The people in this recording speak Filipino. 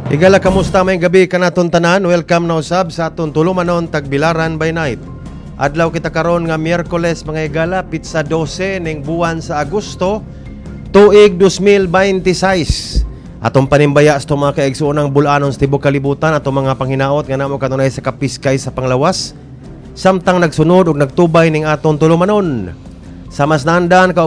Igala, kamusta may gabi kanaton tanan? Welcome na usab sa aton tulumanon tagbilaran by night. Adlaw kita karon nga Miyerkules mga igala, pitsa 12 ning buwan sa Agosto, tuig 2026. Atong panimbaya sa mga kaigsuonang bulanon sa tibok kalibutan atong mga panghinaot nga namo kanunay sa kapiskay sa panglawas. Samtang nagsunod ug nagtubay ning aton tulumanon. Sa masnandan